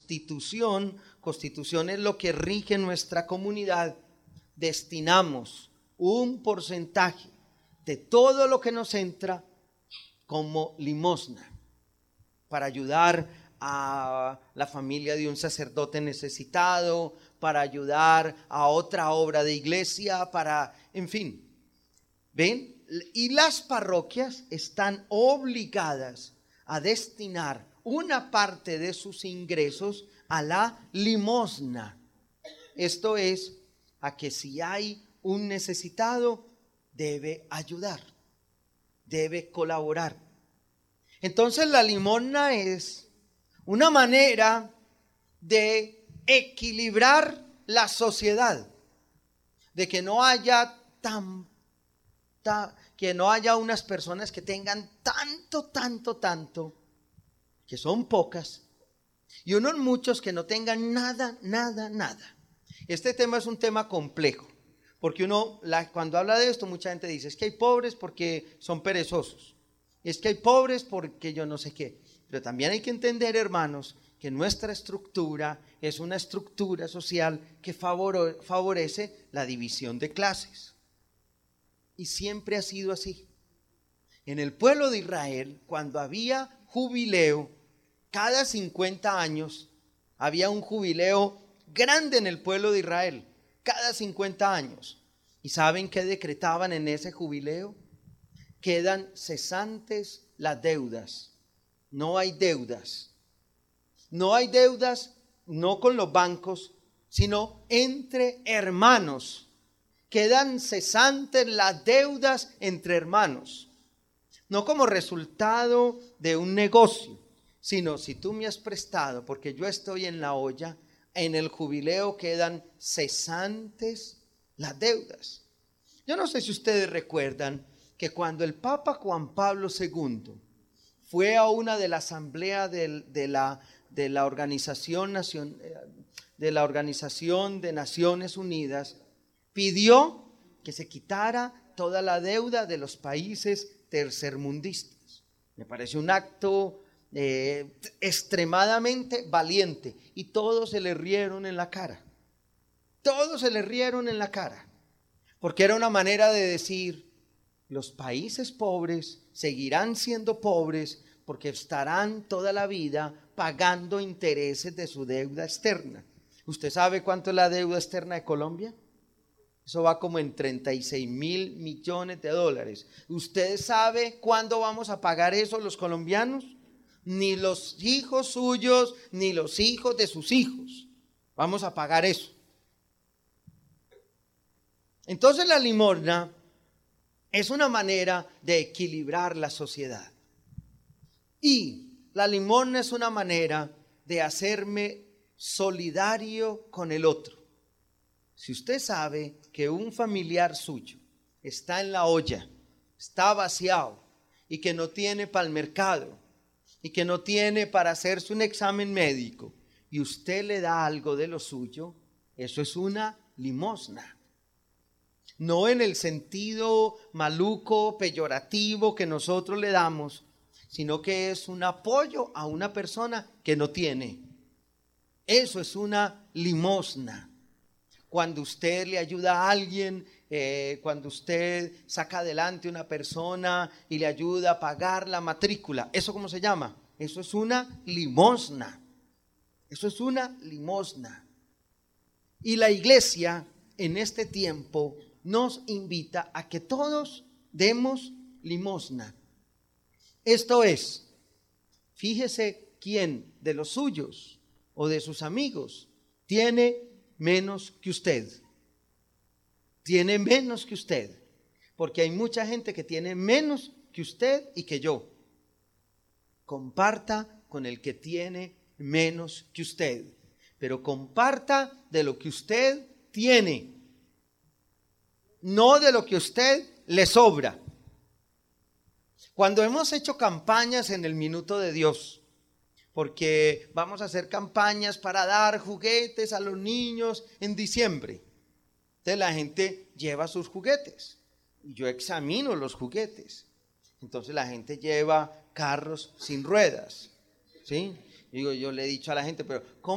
constitución es lo que rige nuestra comunidad, destinamos un porcentaje de todo lo que nos entra como limosna para ayudar a la familia de un sacerdote necesitado, para ayudar a otra obra de iglesia, en fin. ¿Ven? Y las parroquias están obligadas a destinar una parte de sus ingresos a la limosna. Esto es, a que si hay un necesitado, debe ayudar, debe colaborar. Entonces la limosna es una manera de equilibrar la sociedad, de que no haya unas personas que tengan tanto, que son pocas, y unos muchos que no tengan nada. Este tema es un tema complejo, porque cuando habla de esto, mucha gente dice, es que hay pobres porque son perezosos, es que hay pobres porque yo no sé qué. Pero también hay que entender, hermanos, que nuestra estructura es una estructura social que favorece la división de clases. Y siempre ha sido así. En el pueblo de Israel, cuando había jubileo, cada 50 años había un jubileo grande en el pueblo de Israel, cada 50 años. ¿Y saben qué decretaban en ese jubileo? Quedan cesantes las deudas. No hay deudas. No hay deudas, no con los bancos, sino entre hermanos. Quedan cesantes las deudas entre hermanos. No como resultado de un negocio, sino si tú me has prestado porque yo estoy en la olla, en el jubileo quedan cesantes las deudas. Yo no sé si ustedes recuerdan que cuando el Papa Juan Pablo II fue a una de la asamblea de la Organización de Naciones Unidas, pidió que se quitara toda la deuda de los países tercermundistas. Me parece un acto extremadamente valiente, y todos se le rieron en la cara. Todos se le rieron en la cara, porque era una manera de decir: los países pobres seguirán siendo pobres porque estarán toda la vida pagando intereses de su deuda externa. ¿Usted sabe cuánto es la deuda externa de Colombia? Eso va como en 36.000 millones de dólares. ¿Usted sabe cuándo vamos a pagar eso los colombianos? Ni los hijos suyos, ni los hijos de sus hijos vamos a pagar eso. Entonces la limosna es una manera de equilibrar la sociedad. Y la limosna es una manera de hacerme solidario con el otro. Si usted sabe que un familiar suyo está en la olla, está vaciado, y que no tiene para el mercado, y que no tiene para hacerse un examen médico, y usted le da algo de lo suyo, eso es una limosna. No en el sentido maluco, peyorativo que nosotros le damos, sino que es un apoyo a una persona que no tiene. Eso es una limosna. Cuando usted le ayuda a alguien, cuando usted saca adelante a una persona y le ayuda a pagar la matrícula, ¿eso cómo se llama? Eso es una limosna. Eso es una limosna. Y la iglesia en este tiempo nos invita a que todos demos limosna. Esto es, fíjese quién de los suyos o de sus amigos tiene menos que usted. Tiene menos que usted. Porque hay mucha gente que tiene menos que usted y que yo. Comparta con el que tiene menos que usted. Pero comparta de lo que usted tiene, no de lo que a usted le sobra. Cuando hemos hecho campañas en el Minuto de Dios, porque vamos a hacer campañas para dar juguetes a los niños en diciembre, entonces la gente lleva sus juguetes y yo examino los juguetes. Entonces la gente lleva carros sin ruedas, ¿sí? Yo le he dicho a la gente, pero ¿cómo